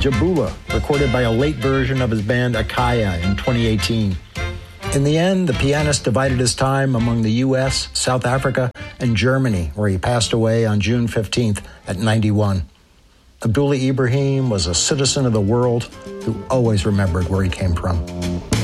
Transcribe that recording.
Jabula, recorded by a late version of his band Akaya in 2018. In the end, the pianist divided his time among the U.S., South Africa, and Germany, where he passed away on June 15th at 91. Abdullah Ibrahim was a citizen of the world who always remembered where he came from.